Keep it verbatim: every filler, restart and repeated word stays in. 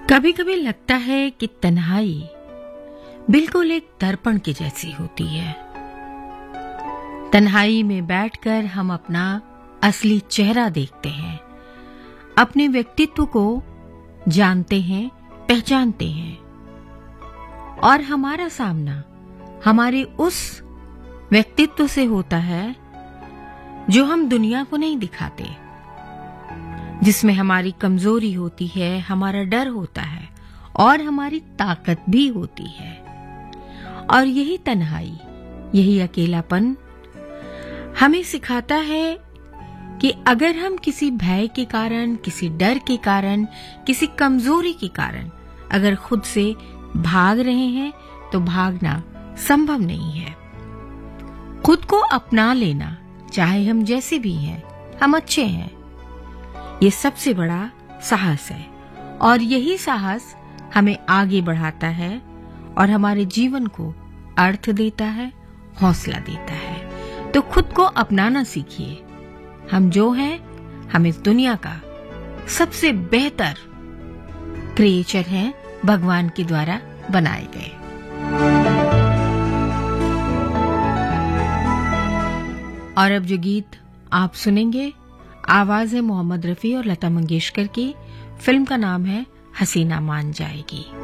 कभी कभी लगता है कि तन्हाई बिल्कुल एक दर्पण के जैसी होती है। तन्हाई में बैठकर हम अपना असली चेहरा देखते हैं, अपने व्यक्तित्व को जानते हैं, पहचानते हैं और हमारा सामना हमारे उस व्यक्तित्व से होता है जो हम दुनिया को नहीं दिखाते, जिसमें हमारी कमजोरी होती है, हमारा डर होता है और हमारी ताकत भी होती है। और यही तन्हाई, यही अकेलापन हमें सिखाता है कि अगर हम किसी भय के कारण, किसी डर के कारण, किसी कमजोरी के कारण अगर खुद से भाग रहे हैं तो भागना संभव नहीं है। खुद को अपना लेना, चाहे हम जैसे भी हैं, हम अच्छे हैं, ये सबसे बड़ा साहस है और यही साहस हमें आगे बढ़ाता है और हमारे जीवन को अर्थ देता है, हौसला देता है। तो खुद को अपनाना सीखिए। हम जो हैं, हम इस दुनिया का सबसे बेहतर क्रिएचर हैं, भगवान के द्वारा बनाए गए। और अब जो गीत आप सुनेंगे, आवाज है मोहम्मद रफी और लता मंगेशकर की। फिल्म का नाम है हसीना मान जाएगी।